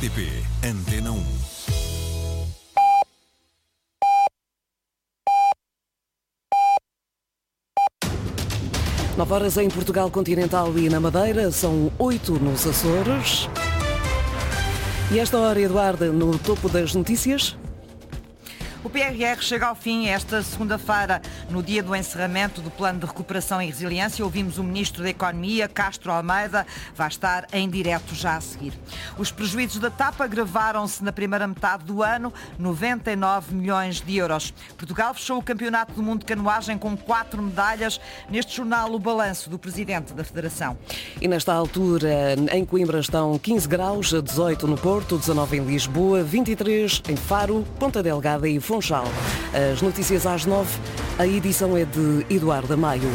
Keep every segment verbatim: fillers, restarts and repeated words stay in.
R T P Antena um. nove horas em Portugal Continental e na Madeira, são oito nos Açores. E esta hora, Eduardo, no topo das notícias. O P R R chega ao fim esta segunda-feira, no dia do encerramento do Plano de Recuperação e Resiliência. Ouvimos o Ministro da Economia, Castro Almeida, vai estar em direto já a seguir. Os prejuízos da TAP agravaram-se na primeira metade do ano, noventa e nove milhões de euros. Portugal fechou o Campeonato do Mundo de Canoagem com quatro medalhas. Neste jornal, o balanço do Presidente da Federação. E nesta altura, em Coimbra estão quinze graus, dezoito no Porto, dezanove em Lisboa, vinte e três em Faro, Ponta Delgada e Funchal. As notícias às nove, a edição é de Eduardo Amaio.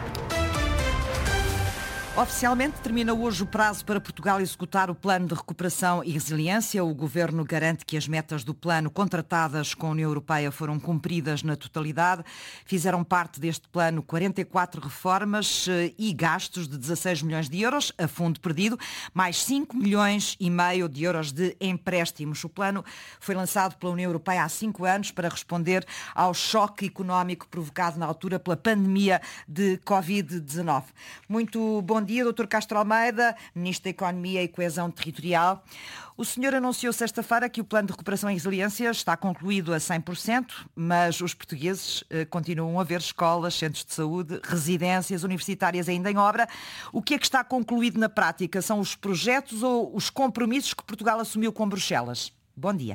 Oficialmente termina hoje o prazo para Portugal executar o Plano de Recuperação e Resiliência. O Governo garante que as metas do plano contratadas com a União Europeia foram cumpridas na totalidade. Fizeram parte deste plano quarenta e quatro reformas e gastos de dezasseis milhões de euros a fundo perdido, mais cinco milhões e meio de euros de empréstimos. O plano foi lançado pela União Europeia há cinco anos para responder ao choque económico provocado na altura pela pandemia de covid dezanove. Muito bom dia. Bom dia, doutor Castro Almeida, Ministro da Economia e Coesão Territorial. O senhor anunciou sexta-feira que o Plano de Recuperação e Resiliência está concluído a cem por cento, mas os portugueses eh, continuam a ver escolas, centros de saúde, residências universitárias ainda em obra. O que é que está concluído na prática? São os projetos ou os compromissos que Portugal assumiu com Bruxelas? Bom dia.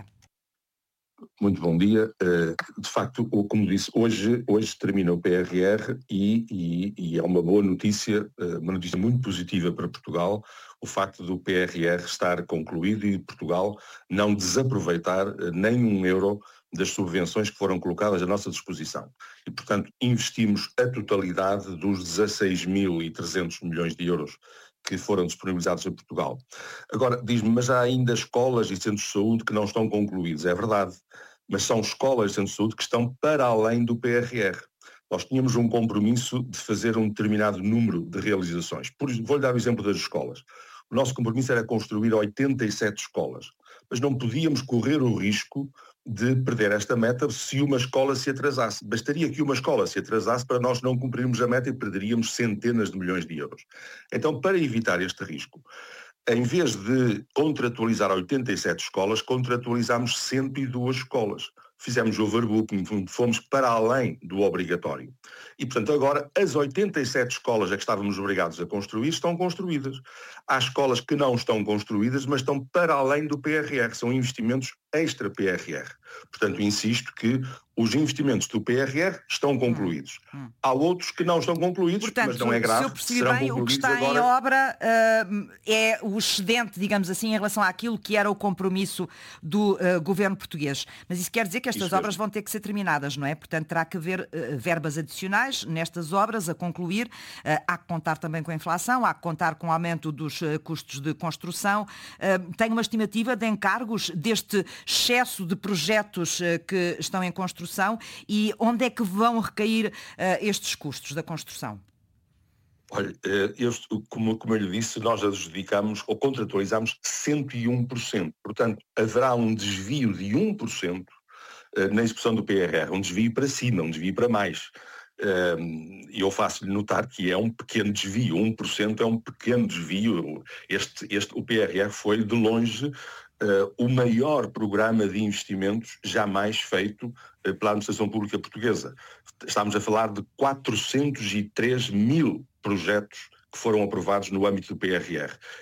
Muito bom dia. De facto, como disse, hoje, hoje termina o P R R e, e, e é uma boa notícia, uma notícia muito positiva para Portugal, o facto do P R R estar concluído e Portugal não desaproveitar nem um euro das subvenções que foram colocadas à nossa disposição. E, portanto, investimos a totalidade dos dezasseis mil e trezentos milhões de euros que foram disponibilizados em Portugal. Agora, diz-me, mas há ainda escolas e centros de saúde que não estão concluídos. É verdade, mas são escolas e centros de saúde que estão para além do P R R. Nós tínhamos um compromisso de fazer um determinado número de realizações. Por, vou-lhe dar o exemplo das escolas. O nosso compromisso era construir oitenta e sete escolas, mas não podíamos correr o risco de perder esta meta se uma escola se atrasasse. Bastaria que uma escola se atrasasse para nós não cumprirmos a meta e perderíamos centenas de milhões de euros. Então, para evitar este risco, em vez de contratualizar oitenta e sete escolas, contratualizámos cento e duas escolas. Fizemos overbooking, fomos para além do obrigatório. E, portanto, agora as oitenta e sete escolas a que estávamos obrigados a construir estão construídas. Há escolas que não estão construídas, mas estão para além do P R R, são investimentos extra-P R R. Portanto, insisto que os investimentos do P R R estão concluídos. Hum. Há outros que não estão concluídos, portanto, mas não é grave. Se eu percebi bem, o que está agora... em obra uh, é o excedente, digamos assim, em relação àquilo que era o compromisso do uh, governo português. Mas isso quer dizer que estas isso obras mesmo. Vão ter que ser terminadas, não é? Portanto, terá que haver uh, verbas adicionais nestas obras a concluir. Uh, há que contar também com a inflação, há que contar com o aumento dos uh, custos de construção. Uh, tem uma estimativa de encargos deste excesso de projetos uh, que estão em construção e onde é que vão recair uh, estes custos da construção? Olha, eu, como, como eu lhe disse, nós adjudicamos ou contratualizamos cento e um por cento. Portanto, haverá um desvio de um por cento na execução do P R R, um desvio para cima, um desvio para mais. E eu faço-lhe notar que é um pequeno desvio, um por cento é um pequeno desvio. Este, este, o P R R foi, de longe, Uh, o maior programa de investimentos jamais feito uh, pela administração pública portuguesa. Estamos a falar de quatrocentos e três mil projetos que foram aprovados no âmbito do P R R.